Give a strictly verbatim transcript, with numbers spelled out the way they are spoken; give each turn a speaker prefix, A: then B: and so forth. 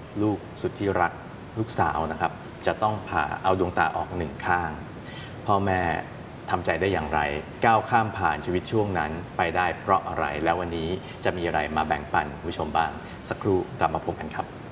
A: ลูกสุดที่รักลูกสาวนะครับจะต้องผ่าเอาดวงตาออกหนึ่งข้างพ่อแม่ทำใจได้อย่างไรก้าวข้ามผ่านชีวิตช่วงนั้นไปได้เพราะอะไรแล้ววันนี้จะมีอะไรมาแบ่งปันผู้ชมบ้างสักครู่กลับมาพบกันครับ